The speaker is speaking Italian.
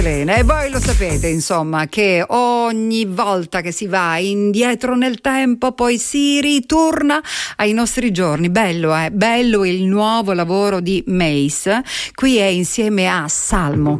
E voi lo sapete, insomma, che ogni volta che si va indietro nel tempo poi si ritorna ai nostri giorni. Bello il nuovo lavoro di Mace. Qui è insieme a Salmo.